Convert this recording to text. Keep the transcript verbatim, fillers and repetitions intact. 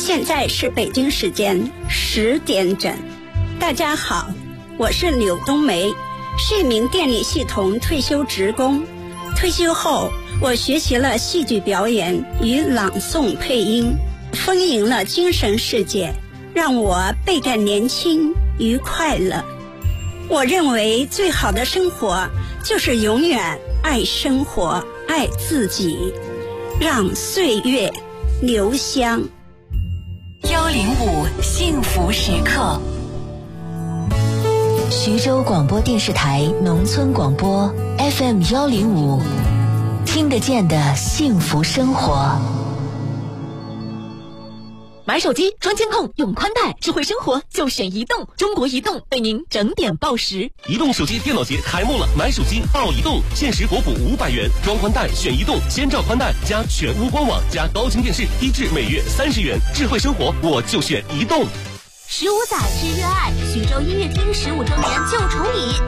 现在是北京时间十点整。大家好，我是柳冬梅，是一名电力系统退休职工。退休后，我学习了戏剧表演与朗诵配音，丰盈了精神世界，让我倍感年轻与快乐。我认为最好的生活就是永远爱生活，爱自己，让岁月留香。 幺零五幸福时刻，徐州广播电视台农村广播 F M 幺零五，听得见的幸福生活。 买手机装监控用宽带，智慧生活就选移动。中国移动为您整点报时。 移动手机电脑节开幕了，买手机报移动，限时国补五百元，装宽带选移动，先兆宽带加全屋官网加高清电视，低至每月三十元。智慧生活我就选移动。 十五载之热爱，徐州音乐厅十五周年就处理。